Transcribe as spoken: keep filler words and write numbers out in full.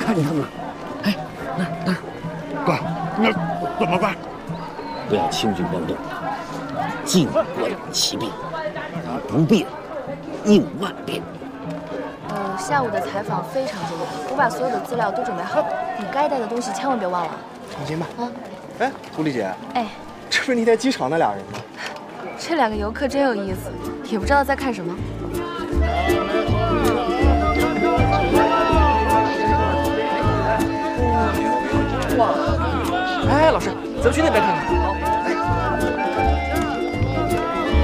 看见他们了。哎，那儿那儿， 哥，那怎么办？ 不要轻举妄动，静观其变，以不变应万变。 呃，下午的采访非常重要，我把所有的资料都准备好了，你该带的东西千万别忘了。 放心吧。 啊， 哎，狐狸姐， 哎， 这不是你在机场那俩人吗？ 这两个游客真有意思，也不知道在看什么。 哇！哎，老师，咱们去那边看看。